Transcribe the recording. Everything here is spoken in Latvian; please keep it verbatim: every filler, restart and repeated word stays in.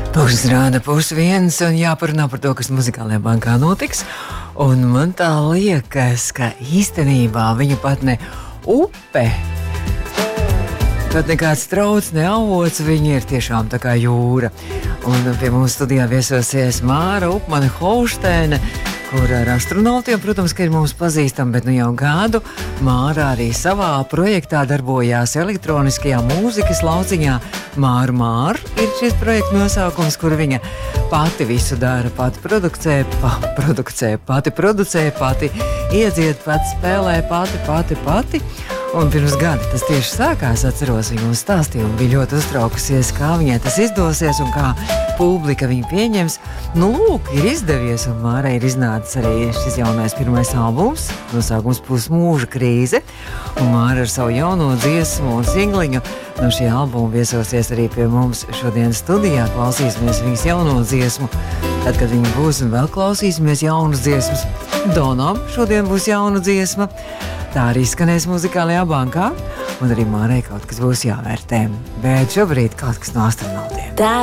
Pūs rāda pūs viens un jāparunā par to, kas muzikālajā bankā notiks. Un man tā liekas, ka īstenībā viņa pat ne upe, pat nekāds trauc, ne avots, viņa ir tiešām tā kā jūra. Un pie mums studijā viesosies Māra Upmane-Holšteine, kur ar astronautiem, protams, ka ir mums pazīstama, bet nu jau gadu Māra arī savā projektā darbojās elektroniskajā mūzikas lauciņā. Māra Māra ir šis projekta nosaukums, kur viņa pati visu dara, pati produkcē, pa, produkcē, pati producē, pati iedzied, pati spēlē, pati, pati, pati. Un pirms gada tas tieši sākās, atceros, viņa mums stāstīja un bija ļoti uztraukusies, kā viņai tas izdosies un kā publika viņu pieņems. Nu, lūk, ir izdevies, un Mārai ir iznācis arī šis jaunais pirmais albums, nosaukums Pusmūža krīze, un Māra ar savu jauno dziesmu un singliņu no šī albuma viesosies arī pie mums šodien studijā. Klausīsimies viņas jauno dziesmu, tad, kad viņa būs, un vēl klausīsimies jaunas dziesmas. Donam šodien būs jauna dziesma. Tā arī skanēs muzikālajā bankā, un arī Mārai kaut kas būs jāvērtē. Bet šobrīd kaut kas no astronautiem.